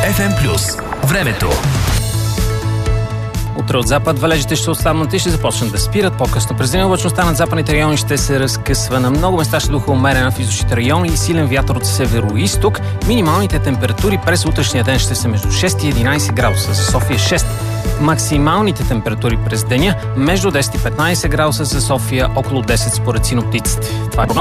FM+. Времето. Утре от запад валежите ще останат и ще започнат да спират. По-късно през деня облачността над западните райони ще се разкъсва. На много места ще духа умерена в източните райони и силен вятър от северо-исток. Минималните температури през утрешния ден ще са между 6 и 11 градуса. За София 6. Максималните температури през деня между 10 и 15 градуса за София, около 10 според синоптиците. Това е